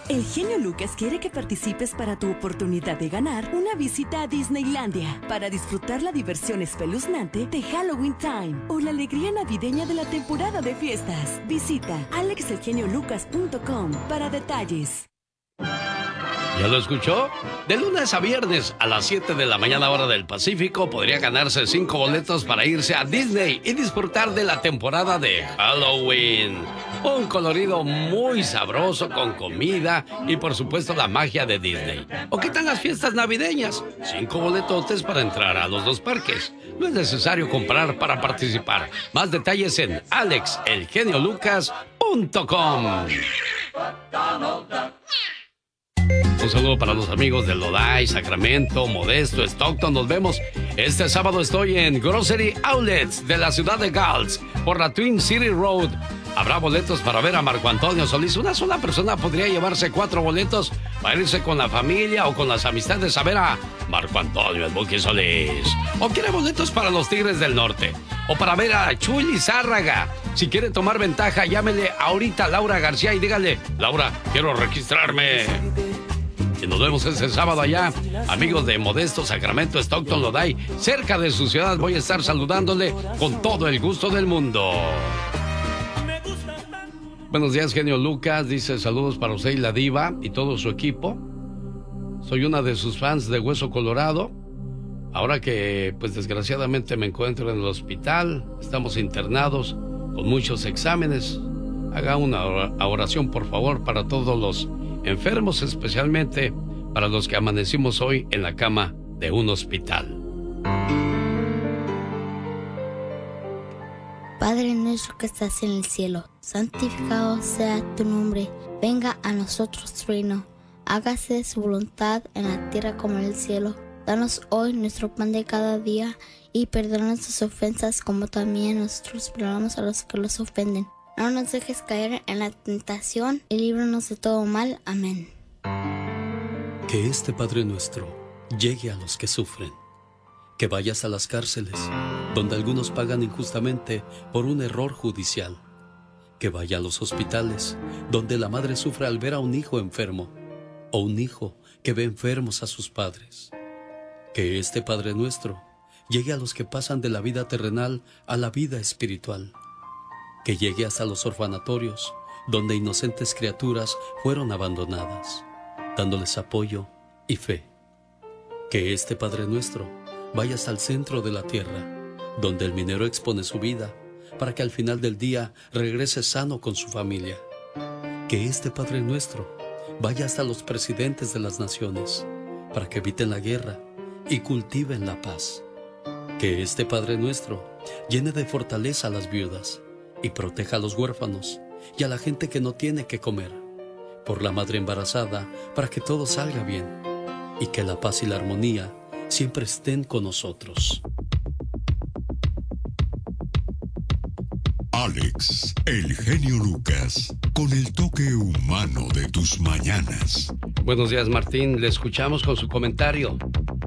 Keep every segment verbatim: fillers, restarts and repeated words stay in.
El genio Lucas quiere que participes para tu oportunidad de ganar una visita a Disneylandia para disfrutar la diversión espeluznante de Halloween Time o la alegría navideña de la temporada de fiestas. Visita alex el genio lucas punto com para detalles. ¿Ya lo escuchó? De lunes a viernes a las siete de la mañana hora del Pacífico podría ganarse cinco boletos para irse a Disney y disfrutar de la temporada de Halloween. Un colorido muy sabroso con comida y por supuesto la magia de Disney. ¿O qué tal las fiestas navideñas? Cinco boletotes para entrar a los dos parques. No es necesario comprar para participar. Más detalles en alex el genio lucas punto com. Un saludo para los amigos de Lodi, Sacramento, Modesto, Stockton. Nos vemos este sábado. Estoy en Grocery Outlets de la ciudad de Gulch por la Twin City Road. Habrá boletos para ver a Marco Antonio Solís. Una sola persona podría llevarse cuatro boletos para irse con la familia o con las amistades a ver a Marco Antonio, el Buki Solís. O quiere boletos para los Tigres del Norte. O para ver a Chuy Lizárraga. Si quiere tomar ventaja, llámele ahorita a Laura García y dígale: Laura, quiero registrarme. Y nos vemos este sábado allá, amigos de Modesto, Sacramento, Stockton, Lodi, cerca de su ciudad. Voy a estar saludándole con todo el gusto del mundo. Buenos días, genio Lucas. Dice: saludos para usted y la diva y todo su equipo. Soy una de sus fans de Hueso Colorado. Ahora que, pues desgraciadamente me encuentro en el hospital, estamos internados con muchos exámenes. Haga una oración, por favor, para todos los enfermos, especialmente para los que amanecimos hoy en la cama de un hospital. Padre nuestro que estás en el cielo, santificado sea tu nombre. Venga a nosotros tu reino. Hágase su voluntad en la tierra como en el cielo. Danos hoy nuestro pan de cada día y perdona nuestras ofensas como también nosotros perdonamos a los que los ofenden. No nos dejes caer en la tentación y líbranos de todo mal. Amén. Que este Padre nuestro llegue a los que sufren. Que vayas a las cárceles, donde algunos pagan injustamente por un error judicial. Que vaya a los hospitales, donde la madre sufre al ver a un hijo enfermo, o un hijo que ve enfermos a sus padres. Que este Padre nuestro llegue a los que pasan de la vida terrenal a la vida espiritual. Que llegue hasta los orfanatorios, donde inocentes criaturas fueron abandonadas, dándoles apoyo y fe. Que este Padre nuestro vaya hasta el centro de la tierra, donde el minero expone su vida, para que al final del día regrese sano con su familia. Que este Padre nuestro vaya hasta los presidentes de las naciones, para que eviten la guerra y cultiven la paz. Que este Padre nuestro llene de fortaleza a las viudas y proteja a los huérfanos y a la gente que no tiene que comer, por la madre embarazada, para que todo salga bien y que la paz y la armonía siempre estén con nosotros. Alex, el genio Lucas, con el toque humano de tus mañanas. Buenos días, Martín. Le escuchamos con su comentario.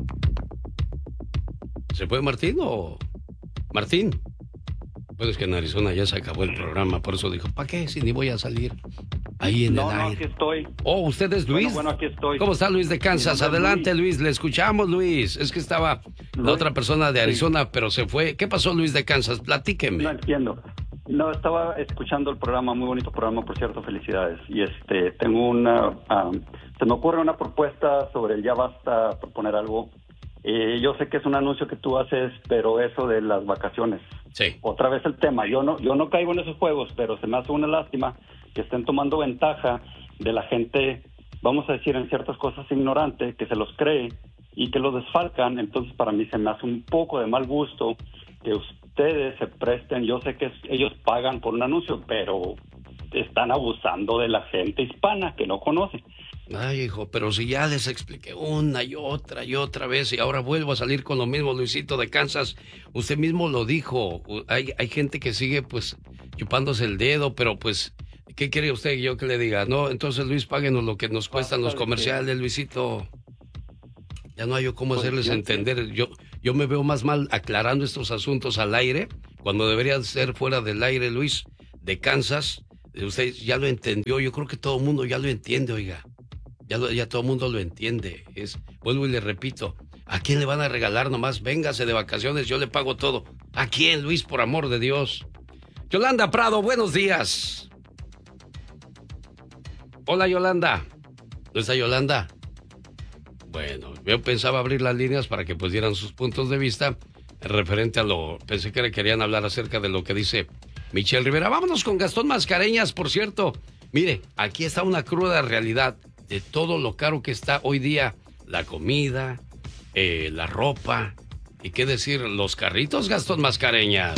¿Se fue Martín o...? Martín. Pues es que en Arizona ya se acabó el programa, por eso dijo: ¿para qué? Si ni voy a salir ahí en no, el no, aire. aquí estoy. Oh, ¿usted es Luis? Bueno, bueno, aquí estoy. ¿Cómo está Luis de Kansas? Adelante, Luis. Luis, le escuchamos, Luis. Es que estaba Luis, la otra persona de Arizona, sí, pero se fue. ¿Qué pasó, Luis de Kansas? Platíqueme. No entiendo. No, estaba escuchando el programa, muy bonito programa, por cierto, felicidades. Y este, tengo una, um, se me ocurre una propuesta sobre el ya basta, proponer algo. Eh, yo sé que es un anuncio que tú haces, pero eso de las vacaciones. Sí. Otra vez el tema. Yo no, yo no caigo en esos juegos, pero se me hace una lástima que estén tomando ventaja de la gente, vamos a decir, en ciertas cosas ignorante, que se los cree y que los desfalcan. Entonces, para mí se me hace un poco de mal gusto que ustedes se presten. Yo sé que es, ellos pagan por un anuncio, pero están abusando de la gente hispana que no conoce. Ay, hijo, pero si ya les expliqué una y otra y otra vez y ahora vuelvo a salir con lo mismo, Luisito de Kansas. Usted mismo lo dijo, hay, hay gente que sigue pues chupándose el dedo, pero pues, ¿qué quiere usted que yo que le diga? No, entonces Luis, páguenos lo que nos cuestan los comerciales, Luisito. Ya no hay yo cómo hacerles entender. Yo, yo me veo más mal aclarando estos asuntos al aire, cuando deberían ser fuera del aire, Luis de Kansas. Usted ya lo entendió, yo creo que todo el mundo ya lo entiende, oiga. Ya, lo, ya todo el mundo lo entiende. Es, vuelvo y le repito, ¿a quién le van a regalar nomás? Véngase de vacaciones, yo le pago todo. ¿A quién, Luis, por amor de Dios? Yolanda Prado, buenos días. Hola, Yolanda. ¿No está Yolanda? Bueno, yo pensaba abrir las líneas para que pues dieran sus puntos de vista referente a lo... Pensé que le querían hablar acerca de lo que dice Michelle Rivera. Vámonos con Gastón Mascareñas, por cierto. Mire, aquí está una cruda realidad de todo lo caro que está hoy día la comida, eh, la ropa y qué decir, los carritos, Gastón Mascareñas.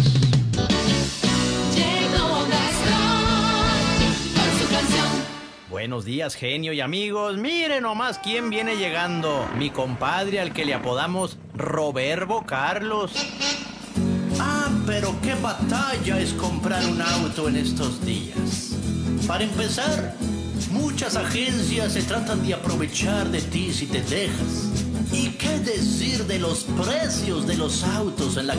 Llegó Gastón con su canción. Buenos días, genio y amigos. Miren nomás quién viene llegando. Mi compadre al que le apodamos Roberto Carlos. Ah, pero qué batalla es comprar un auto en estos días. Para empezar, muchas agencias se tratan de aprovechar de ti si te dejas. ¿Y qué decir de los precios de los autos en la